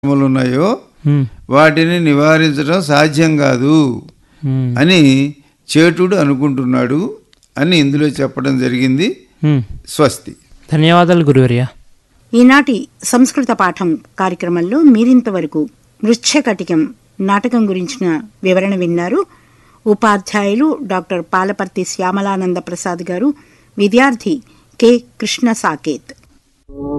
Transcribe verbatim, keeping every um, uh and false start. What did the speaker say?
ఉన్నాయో వాటిని నివారించడం సాధ్యం కాదు అని చేటుడు అనుకుంటున్నాడు అని ఇందులో చెప్పడం జరిగింది. స్వస్తి. ధన్యవాదాలు గురువర్య. ఈనాటి సంస్కృత పాఠం కార్యక్రమంలో మీరింతవరకు మృచ్ఛకటికం నాటకం గురించిన వివరణ విన్నారు. ఉపాధ్యాయులు డాక్టర్ పాలపర్తి శ్యామలానంద ప్రసాద్ గారు, విద్యార్థి కె కృష్ణ సాకేత్.